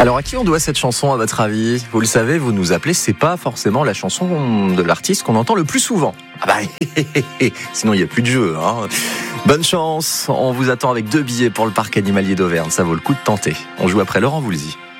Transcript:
Alors, à qui on doit cette chanson, à votre avis? Vous le savez, vous nous appelez, c'est pas forcément la chanson de l'artiste qu'on entend le plus souvent. Ah bah, sinon il n'y a plus de jeu, hein. Bonne chance, on vous attend avec 2 billets pour le parc animalier d'Auvergne, ça vaut le coup de tenter. On joue après Laurent Voulzy.